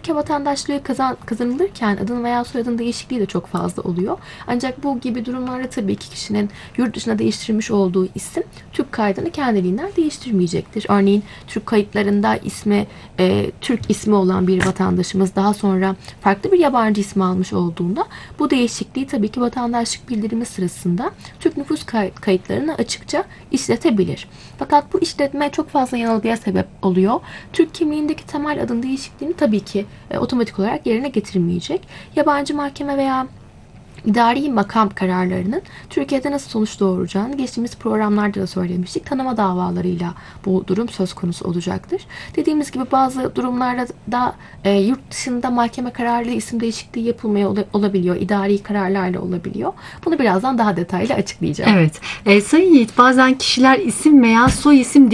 ülke vatandaşlığı kazanılırken adın veya soyadın değişikliği de çok fazla oluyor. Ancak bu gibi durumlarda tabii ki kişinin yurt dışına değiştirmiş olduğu isim Türk kaydını kendiliğinden değiştirmeyecektir. Örneğin Türk kayıtlarında ismi Türk ismi olan bir vatandaşımız daha sonra farklı bir yabancı ismi almış olduğunda bu değişikliği tabii ki vatandaşlık bildirimi sırasında Türk nüfus kayıtlarını açıkça işletebilir. Fakat bu işletme çok fazla yanılgıya sebep oluyor. Türk kimliğindeki temel adın değişikliğini tabii ki otomatik olarak yerine getirmeyecek. Yabancı mahkeme veya İdari makam kararlarının Türkiye'de nasıl sonuç doğuracağını geçtiğimiz programlarda da söylemiştik. Tanıma davalarıyla bu durum söz konusu olacaktır. Dediğimiz gibi bazı durumlarda da yurt dışında mahkeme kararıyla isim değişikliği yapılmaya olabiliyor. İdari kararlarla olabiliyor. Bunu birazdan daha detaylı açıklayacağım. Evet. Sayın Yiğit, bazen kişiler isim veya soy isim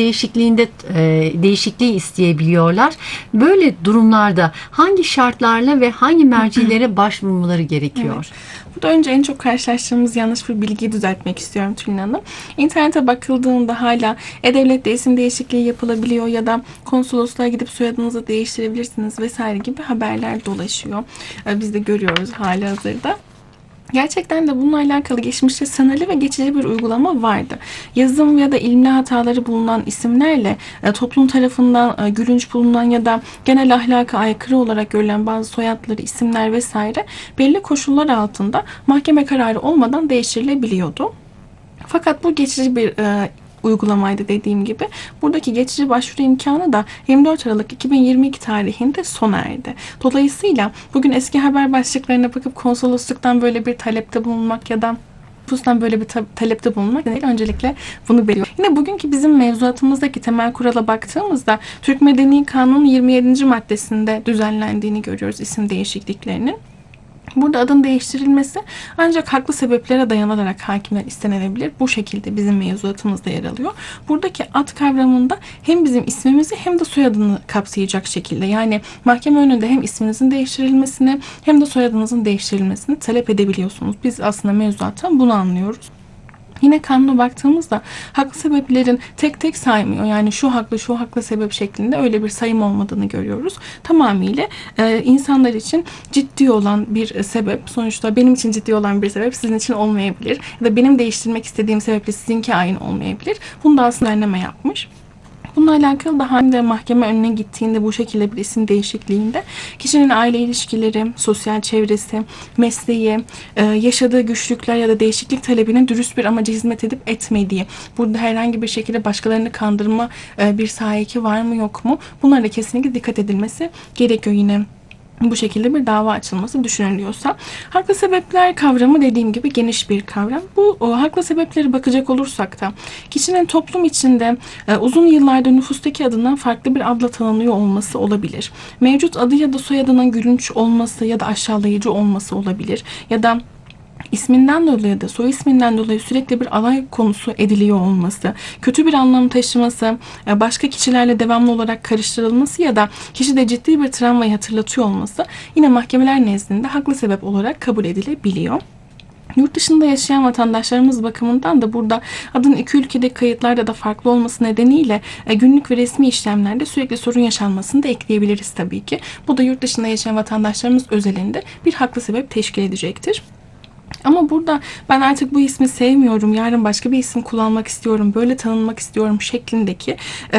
değişikliği isteyebiliyorlar. Böyle durumlarda hangi şartlarla ve hangi mercilere başvurmaları gerekiyor? Evet. Burada önce en çok karşılaştığımız yanlış bir bilgiyi düzeltmek istiyorum Tülin Hanım. İnternete bakıldığında hala E-Devlet'te isim değişikliği yapılabiliyor ya da konsolosluğa gidip soyadınızı değiştirebilirsiniz vesaire gibi haberler dolaşıyor. Biz de görüyoruz halihazırda. Gerçekten de bununla alakalı geçmişte sınırlı ve geçici bir uygulama vardı. Yazım ya da imla hataları bulunan isimlerle toplum tarafından gülünç bulunan ya da genel ahlaka aykırı olarak görülen bazı soyadları, isimler vesaire belli koşullar altında mahkeme kararı olmadan değiştirilebiliyordu. Fakat bu geçici bir uygulamaydı dediğim gibi. Buradaki geçici başvuru imkanı da 24 Aralık 2022 tarihinde sona erdi. Dolayısıyla bugün eski haber başlıklarına bakıp konsolosluktan böyle bir talepte bulunmak ya da nüfustan böyle bir talepte bulunmak değil. Öncelikle bunu belirtiyor. Yine bugünkü bizim mevzuatımızdaki temel kurala baktığımızda Türk Medeni Kanunu 27. maddesinde düzenlendiğini görüyoruz isim değişikliklerinin. Burada adın değiştirilmesi ancak haklı sebeplere dayanılarak hakimden istenilebilir. Bu şekilde bizim mevzuatımızda yer alıyor. Buradaki ad kavramında hem bizim ismimizi hem de soyadını kapsayacak şekilde, yani mahkeme önünde hem isminizin değiştirilmesini hem de soyadınızın değiştirilmesini talep edebiliyorsunuz. Biz aslında mevzuattan bunu anlıyoruz. Yine kanuna baktığımızda haklı sebeplerin tek tek saymıyor. Yani şu haklı sebep şeklinde öyle bir sayım olmadığını görüyoruz. Tamamıyla insanlar için ciddi olan bir sebep. Sonuçta benim için ciddi olan bir sebep sizin için olmayabilir. Ya da benim değiştirmek istediğim sebeple sizinki aynı olmayabilir. Bunu da aslında düzenleme yapmış. Bununla alakalı daha önce mahkeme önüne gittiğinde bu şekilde bir isim değişikliğinde kişinin aile ilişkileri, sosyal çevresi, mesleği, yaşadığı güçlükler ya da değişiklik talebine dürüst bir amaca hizmet edip etmediği, burada herhangi bir şekilde başkalarını kandırma bir sahiki var mı yok mu? Bunlara da kesinlikle dikkat edilmesi gerekiyor yine. Bu şekilde bir dava açılması düşünülüyorsa. Haklı sebepler kavramı dediğim gibi geniş bir kavram. Bu haklı sebepleri bakacak olursak da kişinin toplum içinde uzun yıllardır nüfustaki adından farklı bir adla tanınıyor olması olabilir. Mevcut adı ya da soyadının gülünç olması ya da aşağılayıcı olması olabilir. Ya da isminden dolayı da soy isminden dolayı sürekli bir alay konusu ediliyor olması, kötü bir anlam taşıması, başka kişilerle devamlı olarak karıştırılması ya da kişide ciddi bir travmayı hatırlatıyor olması yine mahkemeler nezdinde haklı sebep olarak kabul edilebiliyor. Yurt dışında yaşayan vatandaşlarımız bakımından da burada adın iki ülkedeki kayıtlarda da farklı olması nedeniyle günlük ve resmi işlemlerde sürekli sorun yaşanmasını da ekleyebiliriz tabii ki. Bu da yurt dışında yaşayan vatandaşlarımız özelinde bir haklı sebep teşkil edecektir. Ama burada ben artık bu ismi sevmiyorum, yarın başka bir isim kullanmak istiyorum, böyle tanınmak istiyorum şeklindeki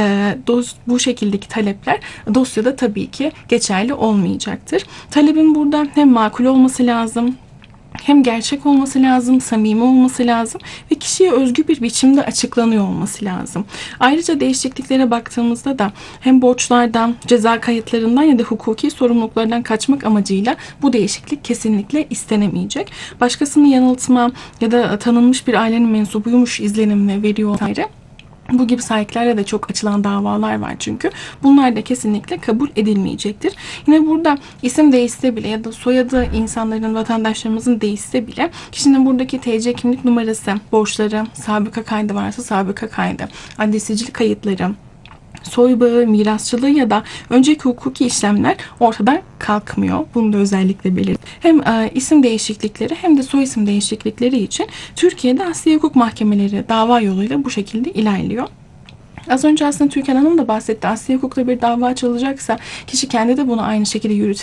bu şekildeki talepler dosyada tabii ki geçerli olmayacaktır. Talebin burada hem makul olması lazım, hem gerçek olması lazım, samimi olması lazım ve kişiye özgü bir biçimde açıklanıyor olması lazım. Ayrıca değişikliklere baktığımızda da hem borçlardan, ceza kayıtlarından ya da hukuki sorumluluklardan kaçmak amacıyla bu değişiklik kesinlikle istenemeyecek. Başkasını yanıltma ya da tanınmış bir ailenin mensubuymuş izlenimini veriyor vesaire. Bu gibi sahiplerle de çok açılan davalar var çünkü. Bunlar da kesinlikle kabul edilmeyecektir. Yine burada isim değişse bile ya da soyadı insanların, vatandaşlarımızın değişse bile kişinin buradaki TC kimlik numarası, borçları, sabıka kaydı varsa sabıka kaydı, adli sicil kayıtları, soy bağı, mirasçılığı ya da önceki hukuki işlemler ortadan kalkmıyor. Bunu da özellikle belirt. Hem isim değişiklikleri hem de soy isim değişiklikleri için Türkiye'de asliye hukuk mahkemeleri dava yoluyla bu şekilde ilerliyor. Az önce aslında Türkan Hanım da bahsetti. Asliye hukukta bir dava açılacaksa kişi kendi de bunu aynı şekilde